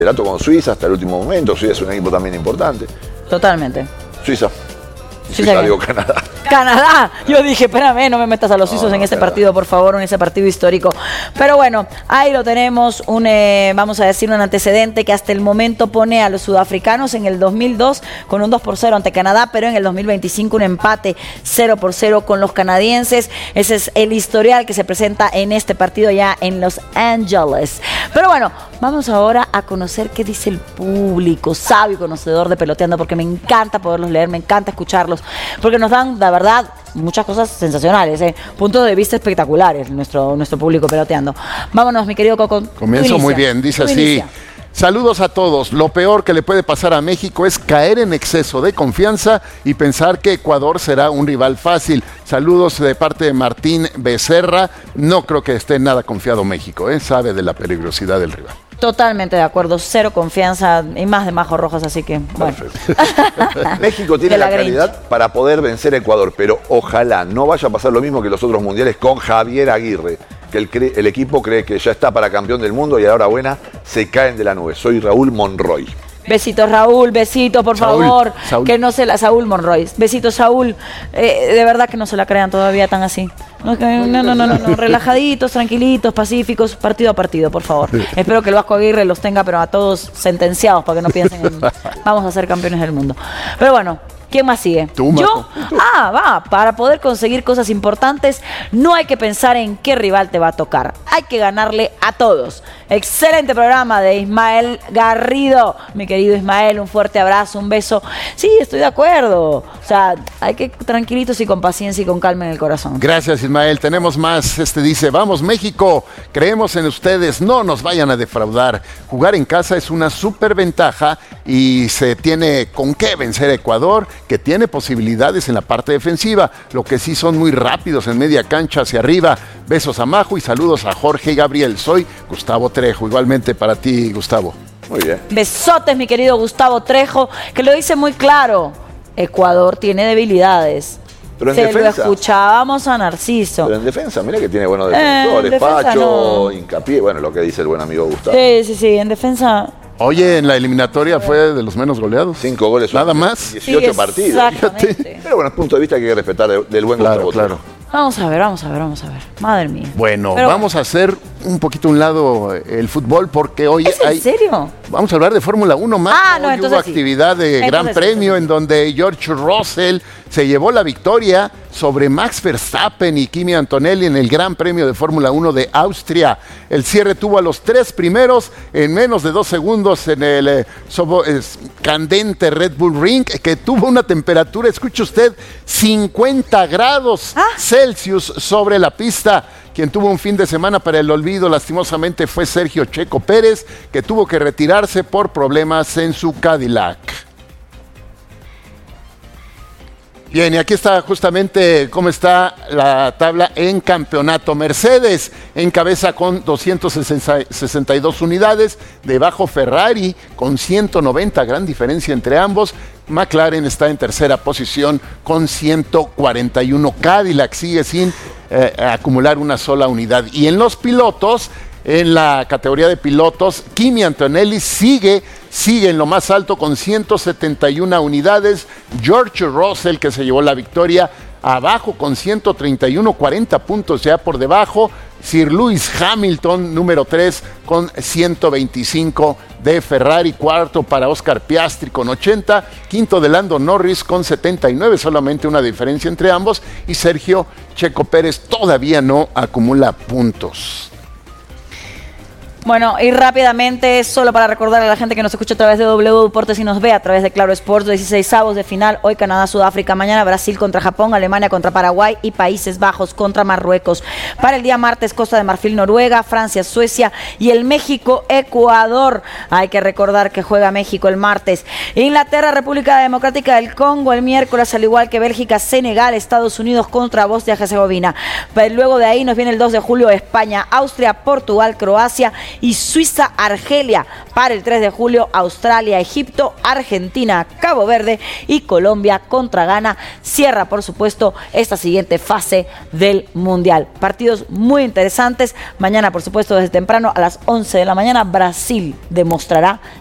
liderato con Suiza hasta el último momento. Suiza es un equipo también importante. Totalmente. Suiza. Suiza digo Canadá. Canadá. Yo dije, espérame, no me metas a los suizos en ese partido, por favor, en ese partido histórico. Pero bueno, ahí lo tenemos, vamos a decir, un antecedente que hasta el momento pone a los sudafricanos en el 2002 con un 2-0 ante Canadá, pero en el 2025 un empate 0-0 con los canadienses. Ese es el historial que se presenta en este partido ya en Los Ángeles. Pero bueno, vamos ahora a conocer qué dice el público, sabio y conocedor de Peloteando, porque me encanta poderlos leer, me encanta escucharlos, porque nos dan, la verdad, muchas cosas sensacionales, puntos de vista espectaculares, nuestro público Peloteando. Vámonos, mi querido Coco. Comienzo muy bien, dice así. Saludos a todos. Lo peor que le puede pasar a México es caer en exceso de confianza y pensar que Ecuador será un rival fácil. Saludos de parte de Martín Becerra. No creo que esté nada confiado México, sabe de la peligrosidad del rival. Totalmente de acuerdo, cero confianza y más de Majos Rojas, así que bueno. México tiene la calidad para poder vencer a Ecuador, pero ojalá no vaya a pasar lo mismo que los otros mundiales con Javier Aguirre, que el equipo cree que ya está para campeón del mundo y a la hora buena se caen de la nube. Soy Raúl Monroy. Besitos, Raúl, besitos, por favor. Saúl. Que no se la... Saúl Monroy. Besitos, Saúl. De verdad que no se la crean todavía tan así. No. Relajaditos, tranquilitos, pacíficos, partido a partido, por favor. Espero que el Vasco Aguirre los tenga, pero a todos sentenciados, para que no piensen en vamos a ser campeones del mundo. Pero bueno, ¿quién más sigue? Tú, ¿Yo? Para poder conseguir cosas importantes, no hay que pensar en qué rival te va a tocar. Hay que ganarle a todos. Excelente programa de Ismael Garrido. Mi querido Ismael, un fuerte abrazo, un beso. Sí, estoy de acuerdo. O sea, hay que tranquilitos y con paciencia y con calma en el corazón. Gracias, Ismael. Tenemos más. Dice, vamos México, creemos en ustedes, no nos vayan a defraudar. Jugar en casa es una súper ventaja y se tiene con qué vencer a Ecuador, que tiene posibilidades en la parte defensiva. Lo que sí son muy rápidos en media cancha hacia arriba. Besos a Majo y saludos a Jorge y Gabriel. Soy Gustavo Trejo. Igualmente para ti, Gustavo. Muy bien. Besotes, mi querido Gustavo Trejo, que lo dice muy claro. Ecuador tiene debilidades. Pero en Se defensa, lo escuchábamos a Narciso. Pero en defensa, mira que tiene buenos defensores. Pacho, no. Hincapié, bueno, lo que dice el buen amigo Gustavo. Sí, en defensa... Oye, en la eliminatoria fue de los menos goleados. 5 goles. Nada más. 18 partidos. Exactamente. Pero bueno, punto de vista que hay que respetar del buen Gustavo. Claro. Vamos a ver. Madre mía. Bueno, Pero vamos a hacer un poquito a un lado el fútbol porque hoy ¿Es en serio? Vamos a hablar de Fórmula 1 más. Hoy hubo actividad de Gran Premio en donde George Russell se llevó la victoria sobre Max Verstappen y Kimi Antonelli en el Gran Premio de Fórmula 1 de Austria. El cierre tuvo a los 3 primeros en menos de 2 segundos en el candente Red Bull Ring, que tuvo una temperatura, escuche usted, 50 grados Celsius sobre la pista. Quien tuvo un fin de semana para el olvido, lastimosamente, fue Sergio Checo Pérez, que tuvo que retirarse por problemas en su Cadillac. Bien, y aquí está justamente cómo está la tabla en campeonato. Mercedes encabeza con 262 unidades, debajo Ferrari con 190, gran diferencia entre ambos. McLaren está en tercera posición con 141. Cadillac sigue sin acumular una sola unidad. Y en los pilotos, en la categoría de pilotos, Kimi Antonelli sigue en lo más alto con 171 unidades. George Russell, que se llevó la victoria, abajo con 131, 40 puntos ya por debajo. Sir Lewis Hamilton, número 3, con 125 de Ferrari. Cuarto para Oscar Piastri con 80. Quinto de Lando Norris con 79, solamente una diferencia entre ambos. Y Sergio Checo Pérez todavía no acumula puntos. Bueno, y rápidamente, solo para recordar a la gente que nos escucha a través de W Deportes y nos ve a través de Claro Sports, 16avos de final, hoy Canadá, Sudáfrica, mañana Brasil contra Japón, Alemania contra Paraguay y Países Bajos contra Marruecos. Para el día martes, Costa de Marfil, Noruega, Francia, Suecia y el México, Ecuador. Hay que recordar que juega México el martes. Inglaterra, República Democrática del Congo el miércoles, al igual que Bélgica, Senegal, Estados Unidos contra Bosnia y Herzegovina. Luego de ahí nos viene el 2 de julio España, Austria, Portugal, Croacia y Suiza-Argelia. Para el 3 de julio, Australia-Egipto, Argentina, Cabo Verde y Colombia contra Ghana. Cierra, por supuesto, esta siguiente fase del Mundial. Partidos muy interesantes. Mañana, por supuesto, desde temprano a las 11 de la mañana, Brasil demostrará